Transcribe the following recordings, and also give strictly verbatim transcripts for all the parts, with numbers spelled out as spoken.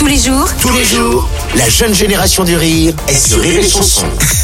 les jours. Tous les jours, la jeune génération du rire est sur Rire et Chanson.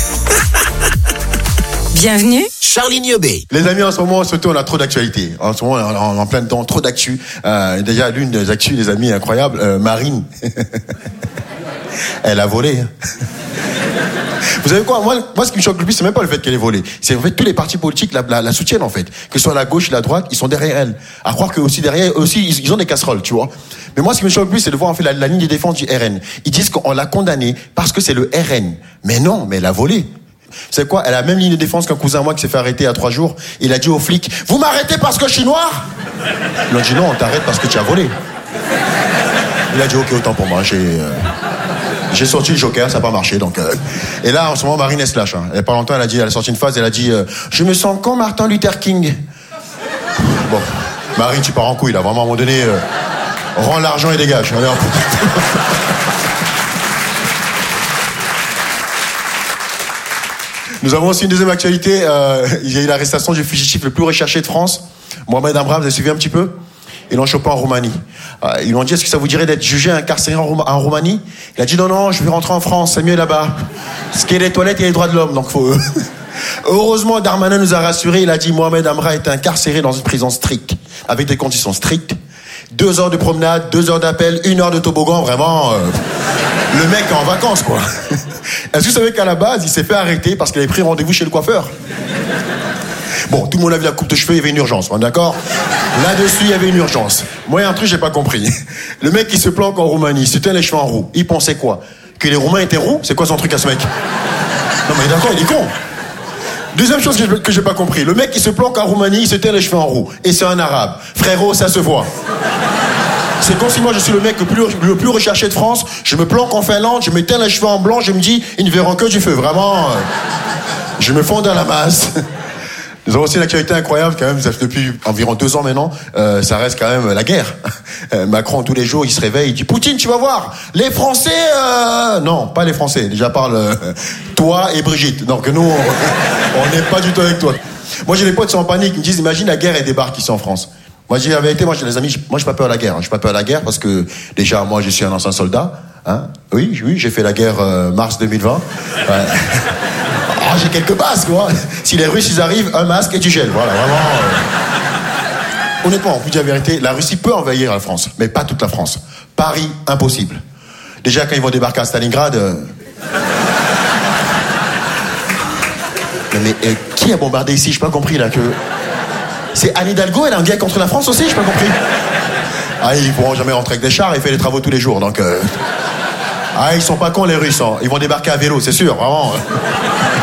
Bienvenue. Charlie Niobé. Les amis, en ce moment, surtout, on a trop d'actualité. En ce moment, on est en plein dedans, trop d'actu. Euh, déjà, l'une des actus, les amis, incroyable, euh, Marine. Elle a volé. Vous savez quoi, moi, moi, ce qui me choque le plus, c'est même pas le fait qu'elle ait volé. C'est en fait tous les partis politiques la, la, la soutiennent, en fait. Que ce soit la gauche, la droite, ils sont derrière elle. À croire que aussi derrière, eux aussi, ils, ils ont des casseroles, tu vois. Mais moi, ce qui me choque le plus, c'est de voir en fait la, la ligne de défense du R N. Ils disent qu'on l'a condamnée parce que c'est le R N. Mais non, mais elle a volé. C'est quoi? Elle a la même ligne de défense qu'un cousin à moi qui s'est fait arrêter il y a trois jours. Il a dit aux flics, vous m'arrêtez parce que je suis noir? Ils ont dit non, on t'arrête parce que tu as volé. Il a dit ok, autant pour moi, j'ai... Euh... J'ai sorti le Joker, ça n'a pas marché, donc... Euh... Et là, en ce moment, Marine, elle se lâche. Hein. Il n'y a pas longtemps, elle a dit, elle a sorti une phrase, elle a dit euh, « Je me sens comme Martin Luther King. » Bon, Marine, tu pars en couille, là. Vraiment, à un moment donné, euh, rends l'argent et dégage. Allez, hop. Nous avons aussi une deuxième actualité. Euh, il y a eu l'arrestation du fugitif le plus recherché de France, Mohamed Amra. Vous avez suivi un petit peu? Ils l'ont chopé en Roumanie. Euh, ils lui ont dit, est-ce que ça vous dirait d'être jugé, incarcéré en, Roum- en Roumanie? Il a dit, non, non, je vais rentrer en France, c'est mieux là-bas. Ce qui est les toilettes et les droits de l'homme, donc faut... Heureusement, Darmanin nous a rassurés. Il a dit, Mohamed Amra est incarcéré dans une prison stricte, avec des conditions strictes. Deux heures de promenade, deux heures d'appel, une heure de toboggan, vraiment... Euh, le mec est en vacances, quoi. Est-ce que vous savez qu'à la base, il s'est fait arrêter parce qu'il avait pris rendez-vous chez le coiffeur? Bon, tout le monde a vu la coupe de cheveux, il y avait une urgence, on est d'accord? Là-dessus, il y avait une urgence. Moi, il y a un truc, j'ai pas compris. Le mec qui se planque en Roumanie, il se tient les cheveux en roux. Il pensait quoi? Que les Roumains étaient roux? C'est quoi son truc à ce mec? Non, mais d'accord, il est con. Deuxième chose que, que j'ai pas compris. Le mec qui se planque en Roumanie, il se tient les cheveux en roux. Et c'est un arabe. Frérot, ça se voit. C'est comme si moi, je suis le mec le plus, le plus recherché de France. Je me planque en Finlande, je me teins les cheveux en blanc, je me dis, ils ne verront que du feu. Vraiment, euh, je me fonds dans la masse. Nous avons aussi une actualité incroyable quand même, depuis environ deux ans maintenant, euh, ça reste quand même la guerre. Euh, Macron, tous les jours, il se réveille, il dit « Poutine, tu vas voir, les Français... Euh... » Non, pas les Français, déjà parle euh, toi et Brigitte. Donc nous, on n'est pas du tout avec toi. Moi, j'ai des potes qui sont en panique, ils me disent « Imagine la guerre et débarque ici en France. » Moi, j'ai la vérité, moi, j'ai des amis, moi, j'ai pas peur de la guerre. J'ai pas peur de la guerre parce que, déjà, moi, je suis un ancien soldat. Hein. Oui, oui, j'ai fait la guerre euh, mars deux mille vingt. Ouais. Ah, j'ai quelques bases, quoi. Si les Russes, ils arrivent, un masque et tu gèles. Voilà, vraiment. Euh... Honnêtement, on vous dit la vérité, la Russie peut envahir la France, mais pas toute la France. Paris, impossible. Déjà, quand ils vont débarquer à Stalingrad... Euh... Mais euh, qui a bombardé ici? J'ai pas compris, là, que... C'est Anne Hidalgo, elle est en guerre contre la France aussi, j'ai pas compris. Ah, ils pourront jamais rentrer avec des chars, ils font les travaux tous les jours, donc... Euh... Ah, ils sont pas cons, les Russes, hein. Ils vont débarquer à vélo, c'est sûr, vraiment.